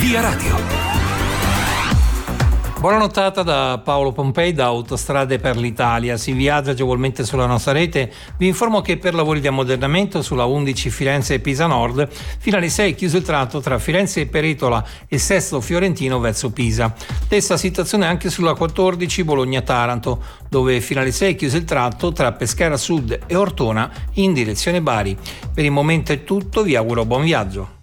Via Radio. Buona nottata da Paolo Pompei da Autostrade per l'Italia. Si viaggia agevolmente sulla nostra rete. Vi informo che per lavori di ammodernamento sulla 11 Firenze e Pisa Nord fino alle 6 chiuso il tratto tra Firenze e Peretola e Sesto Fiorentino verso Pisa. Stessa situazione anche sulla 14 Bologna-Taranto, dove fino alle 6 chiuso il tratto tra Pescara Sud e Ortona in direzione Bari. Per il momento è tutto, vi auguro buon viaggio.